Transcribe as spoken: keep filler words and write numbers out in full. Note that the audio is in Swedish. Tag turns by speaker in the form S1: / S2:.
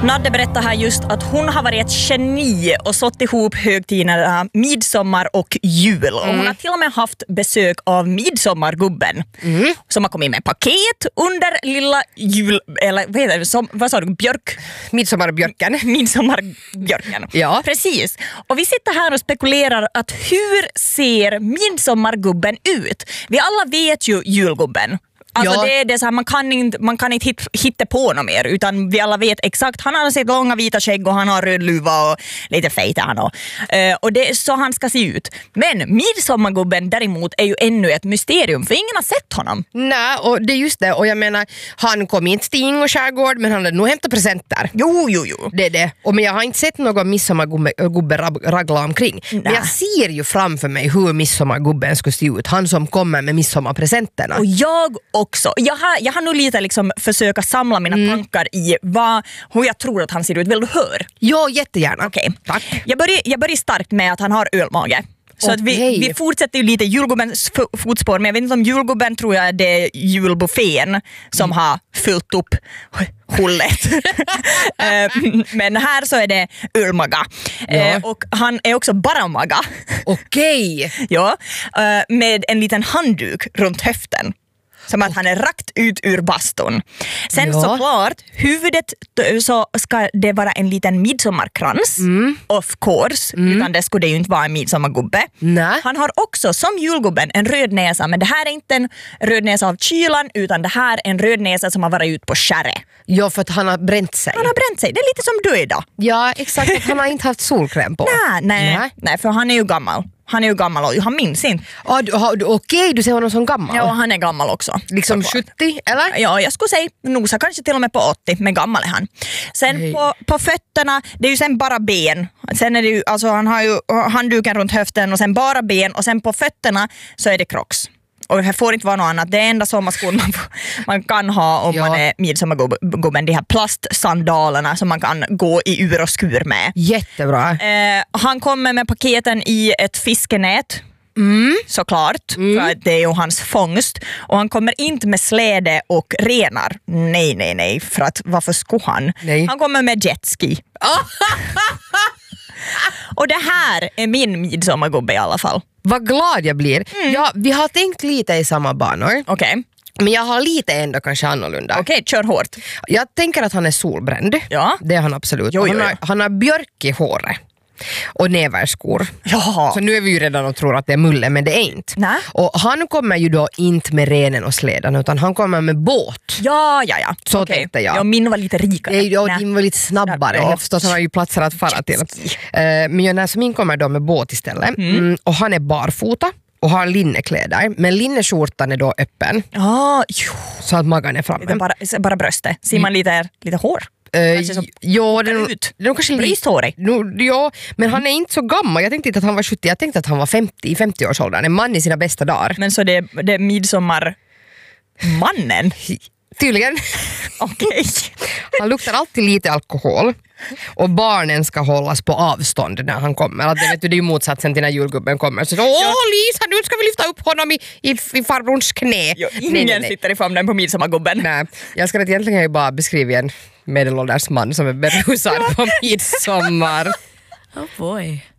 S1: Nadde berättar här just att hon har varit ett geni och sått ihop högtiderna midsommar och jul. Mm. Och hon har till och med haft besök av midsommargubben mm. som har kommit med paket under lilla jul... Eller vad heter det? Som, vad sa du? Björk?
S2: Midsommarbjörken.
S1: Midsommarbjörken.
S2: Ja.
S1: Precis. Och vi sitter här och spekulerar att hur ser midsommargubben ut? Vi alla vet ju julgubben. Alltså ja. det är det så här, man kan inte, man kan inte hit, hitta på något mer, utan vi alla vet exakt. Han har sett långa vita skägg och han har röd luva och lite fejt han och, uh, och det är så han ska se ut. Men midsommargubben däremot är ju ännu ett mysterium, för ingen har sett honom.
S2: Nej, och det är just det. Och jag menar, han kom inte till Ing och skärgård, men han hade nog hämtat presenter.
S1: Jo, jo, jo.
S2: Det är det. Och men jag har inte sett någon midsommargubbe ragla omkring. Nej. Men jag ser ju framför mig hur midsommargubben skulle se ut. Han som kommer med midsommarpresenterna.
S1: Och jag också. Jag har, jag har nog lite liksom försöka samla mina mm. tankar i vad, hur jag tror att han ser ut. Vill du höra?
S2: Ja, jättegärna.
S1: Okej.
S2: Okay. Tack.
S1: Jag börjar, jag börjar starkt med att han har ölmage. Så okay. att vi, vi fortsätter ju lite julgubbens fotspår, men jag vet inte om julgubben, tror jag det är julbuffén som mm. har fyllt upp hullet. Men här så är det ölmaga. Ja. Och han är också baramaga.
S2: Okej. Okay.
S1: Ja, med en liten handduk runt höften. Som att han är rakt ut ur bastun. Sen ja. såklart, huvudet så ska det vara en liten midsommarkrans. Mm. Of course. Mm. Utan det skulle det ju inte vara en midsommargubbe.
S2: Nej.
S1: Han har också, som julgubben, en röd näsa. Men det här är inte en röd näsa av kylan, utan det här är en röd näsa som har varit ut på skärre.
S2: Ja, för att han har bränt sig.
S1: Han har bränt sig. Det är lite som du idag.
S2: Ja, exakt. Han har inte haft solkräm på.
S1: Nej, nej, nej. nej, för han är ju gammal. Han är ju gammal och han minns inte.
S2: Ah, Okej, okay, du ser honom som gammal.
S1: Ja, han är gammal också.
S2: Liksom sjuttio, eller?
S1: Ja, jag skulle säga nosa kanske till och med på åttio, men gammal är han. Sen på, på fötterna, det är ju sen bara ben. Sen är det ju, alltså han har ju handduken runt höften och sen bara ben. Och sen på fötterna så är det Crocs. Och det får inte vara något annat. Det är enda sommarskor man, man kan ha om ja. man är midsommargubben. De här plastsandalerna som man kan gå i ur och skur med.
S2: Jättebra.
S1: Eh, han kommer med paketen i ett fiskenät. Mm, såklart, mm. för att det är ju hans fångst. Och han kommer inte med släde och renar. Nej, nej, nej. För att varför skulle han?
S2: Nej.
S1: Han kommer med jetski. Och det här är min midsommargubbe i alla fall.
S2: Vad glad jag blir. Mm. Ja, vi har tänkt lite i samma banor.
S1: Okej. Okay.
S2: Men jag har lite ändå kanske annorlunda.
S1: Okej, okay, kör hårt.
S2: Jag tänker att han är solbränd.
S1: Ja.
S2: Det är han absolut.
S1: Jo, jo, jo.
S2: Han, har, han har björk i håret. Och näverskor.
S1: Ja.
S2: Så nu är vi ju redan och tror att det är mulle, men det är inte.
S1: Nä.
S2: Och han kommer ju då inte med renen och släden, utan han kommer med båt.
S1: Ja, ja, ja.
S2: Så
S1: okay.
S2: tänkte jag.
S1: Ja, min var lite rikare.
S2: Ja, din var lite snabbare. Ja. Jag förstår att han har ju platser att fara till. Uh, men Jonas min kommer då med båt istället. Mm. Mm, och han är barfota. Och har linnekläder. Men linneskjortan är då öppen.
S1: Ja,
S2: så att magen är framme.
S1: Bara, bara bröstet. Ser man lite, lite hår?
S2: Uh, ja, det är, det är kanske
S1: bristhårig.
S2: Ja, men han är inte så gammal. Jag tänkte inte att han var sjuttio, jag tänkte att han var femtio i femtio-årsåldern. En man i sina bästa dagar.
S1: Men så det, det är midsommarmannen?
S2: Tydligen.
S1: Okej. Okay.
S2: Han luktar alltid lite alkohol. Och barnen ska hållas på avstånd när han kommer. Att det, vet du, det är ju motsatsen till när julgubben kommer. Så, åh Lisa, nu ska vi lyfta upp honom i, i, i farbrors knä.
S1: Jo, ingen nej, nej, nej. sitter i famnen på midsommargubben.
S2: Nej, jag ska egentligen ju bara beskriva en medelålders man som är berusad på midsommar.
S1: Oh boy.